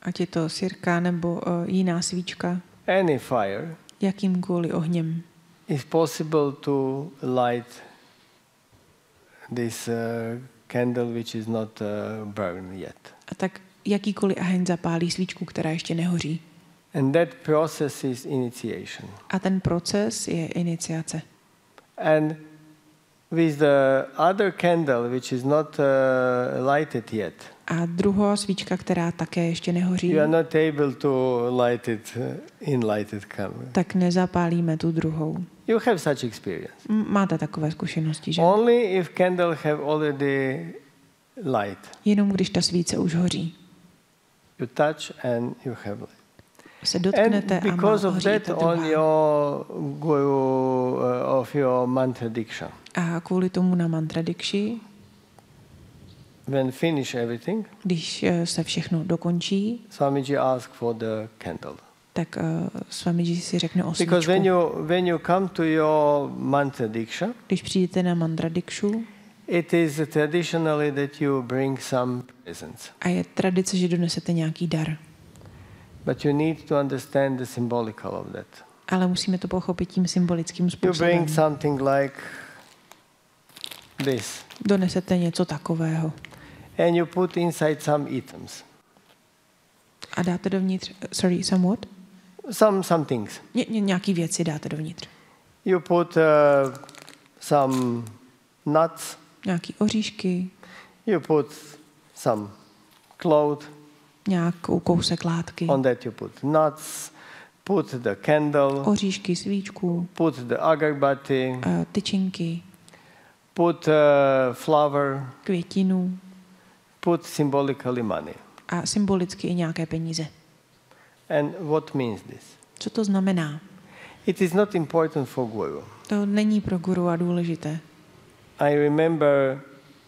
ať je to sirka nebo jiná svíčka, any fire, jakýmkoliv ohněm, is possible to light this candle which is not burned yet. a tak jakýkoliv oheň zapálí svíčku, která ještě nehoří. And that process is initiation. A ten proces je iniciace. And with the other candle which is not lighted yet, A druhá svíčka, která také ještě nehoří, you are not able to light it in lighted candle. tak nezapálíme tu druhou. You have such experience. Máte takové zkušenosti, že? Only if candle have already light. Jenom když ta svíce už hoří. You touch and you have light. Se And dotknete a má because of hoří that ta on druhá. your guru of your mantra diksha, A kvůli tomu na mantra dikši, when finish everything, když se všechno dokončí, Swamiji ask for the candle. tak Swamiji si řekne o Because svíčku. when you come to your mantra diksha, Když přijdete na mantra dikšu, it is traditionally that you bring some presents. a je tradice, že donesete nějaký dar. But you need to understand the symbolical of that. Ale musíme to pochopit tím symbolickým You způsobem. bring something like this. Donesete něco takového. And you put inside some items. A dáte dovnitř, somewhat? Some things. Nějaký věci dáte dovnitř. You put some nuts. Nějaký oříšky, You put some cloth. nějakou kousek látky, On that you put nuts. Put the candle. oříšky, svíčku, Put the agarbatti. tyčinky, Put flower. květinu Put symbolically money. a symbolicky i nějaké peníze. And what means this? Co to znamená? It is not important for guru. To není pro guru a důležité. I remember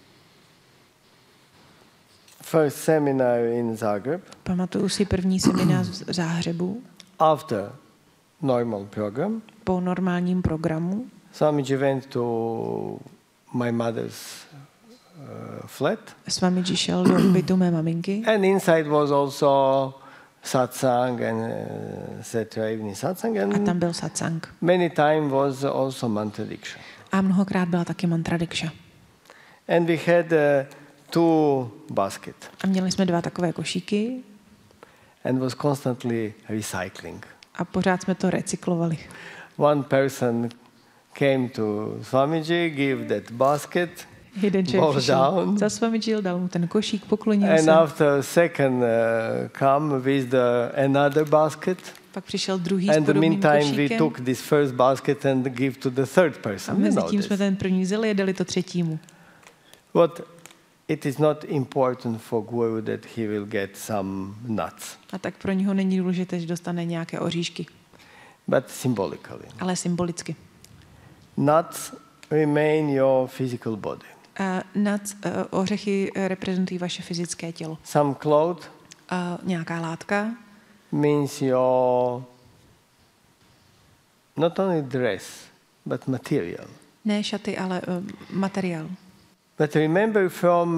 first seminar in Zagreb. Pamatuju si první seminář v Záhřebu After normal program, po normálním programu. Swamiji went to my mother's flat. Swamiji šel do bytu mé maminky And inside was also satsang and evening satsang. a tam And byl satsang. many time was also mantra diksha. A mnohokrát byla taky mantra dikša. And we had two basket A měli jsme 2 takové košíky and was constantly recycling. a pořád jsme to recyklovali. One person came to Swamiji, give that basket, Jeden člověk bow přišel down, za Swamiji, dal mu ten košík, poklonil and se. after second come with another basket. Pak přišel druhý And s in the podobným meantime, we košíkem. took this first basket and give to the third A person. You mezi know tím this. jsme ten první vzali a dali to třetímu. What it is not important for guru that he will get some nuts, A tak pro něho není důležité, že dostane nějaké oříšky, but symbolically. ale symbolicky. Nuts remain your physical body. Ořechy reprezentují vaše fyzické tělo. Some cloth Nějaká látka means your not only dress, but material. ne šaty, ale materiál. But remember from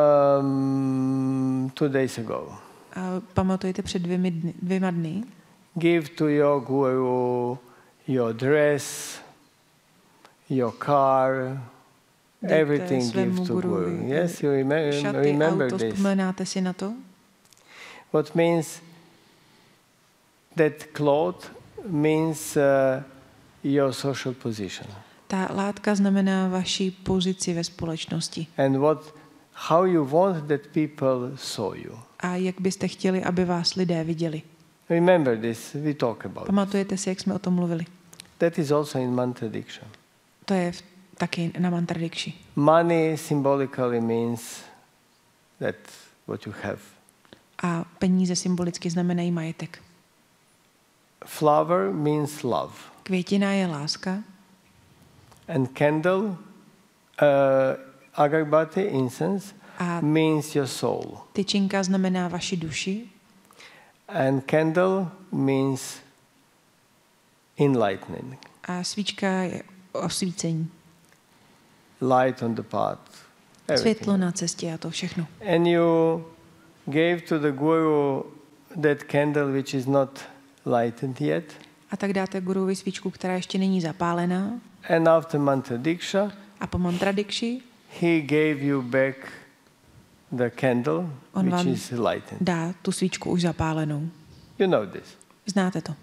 2 days ago, Pamatujete před 2 dny? give to your guru your dress, your car, Dejte everything svému give to guruvi guru. Yes, you šaty, remember auto, this. vzpomínáte si na to? What means that cloth means your social position. Ta látka znamená vaši pozici ve společnosti. And how you want that people saw you. A jak byste chtěli, aby vás lidé viděli? Remember this, we talk about it. Pamatujete si, jak jsme o tom mluvili? That is also in mantra diksha. To je taky na mantra dikši. Money symbolically means that what you have. A peníze symbolicky znamenají majetek. Flower means love. Květina je láska And candle, agarbatti, incense, a means your soul. tyčinka znamená vaši duši And candle means enlightening. a svíčka je osvícení. Light on the path. Světlo Everything. na cestě a to všechno. And you gave to the guru that candle which is not lighted yet. A tak dáte guruovi svíčku, která ještě není zapálená. And after mantra diksha, A po mantra dikši he gave you back the candle on which vám is lighted. dá tu svíčku už zapálenou. You know this. Znáte to.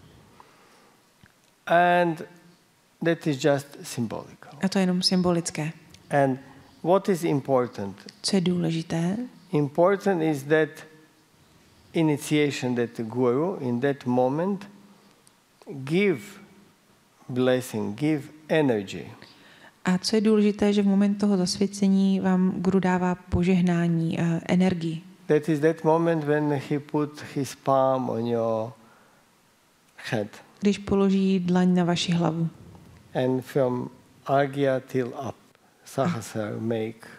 And that is just symbolical. A to je jenom symbolické. And what is important? Co je důležité, Important is that initiation that the guru in that moment give blessing, give energy. a co je důležité, že v moment toho zasvěcení vám guru dává požehnání, energii. That is that moment when he put his palm on your head. Když položí dlaň na vaši hlavu. And from Agya till up, Sahasrara make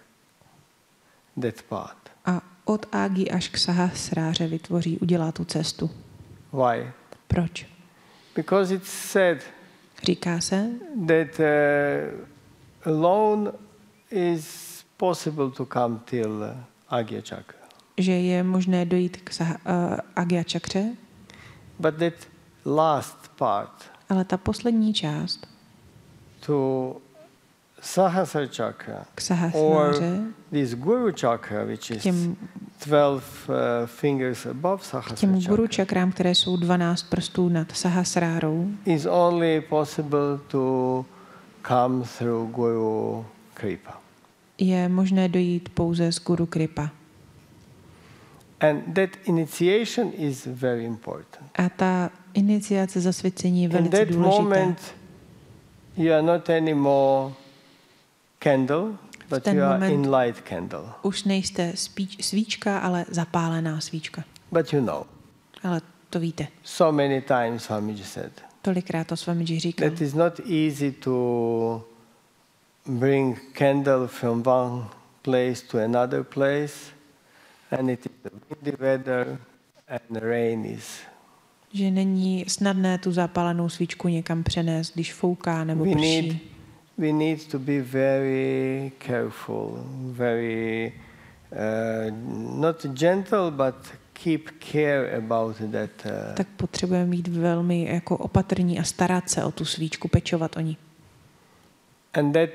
that path. A od Ágy až k Sahasráře vytvoří, udělá tu cestu. Why? Proč? Because it's said Říká se, that alone is possible to come till Agya Chakra. že je možné dojít k Agya čakře, But that last part ale ta poslední část to Sahasrara Chakra k or Sahasráře, this Guru Chakra, which is těm 12 fingers above k Sahasrara těm guru Chakra, čakrám, které jsou 12 prstů nad Sahasrárou, is only possible to come through Guru Kripa. je možné dojít pouze z Guru Kripa. And that initiation is very important. A ta iniciace zasvěcení je In velice that důležitá. moment, you are not anymore candle, but ten you are moment- in light candle. Už nejste svíčka, ale zapálená svíčka. But you know, Ale to víte. so many times Swamiji said, Tolikrát to s vámi říkal. that is not easy to bring candle from one place to another place, and it is the windy weather and rain is. Že není snadné tu zapálenou svíčku někam přenést, když fouká nebo prší. We need to be very careful, very not gentle, but keep care about that. Tak potřebujeme být velmi jako opatrní a starat se o tu svíčku, pečovat o ní. And that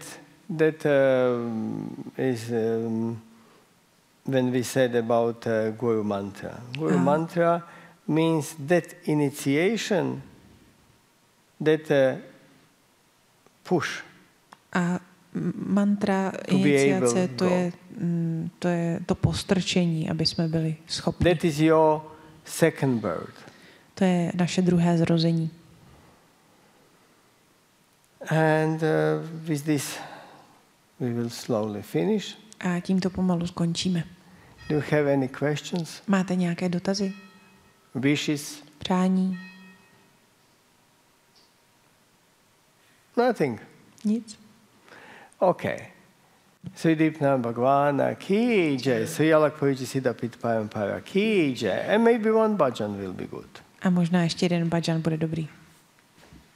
is when we said about Guru Mantra. Guru Mantra means that initiation, that push. A mantra be iniciace, able to je to postrčení, aby jsme byli schopni. That is your second birth. To je naše druhé zrození. And with this we will slowly finish. A tímto pomalu skončíme. Do you have any questions? Máte nějaké dotazy? Wishes? Přání? Nothing. Nic? Okay. Sri Dipna Bhagavana ki jai, Sri Alakpurji Siddhapit Parampara ki jai, and maybe one bhajan will be good. A možná ještě jeden bhajan bude dobrý.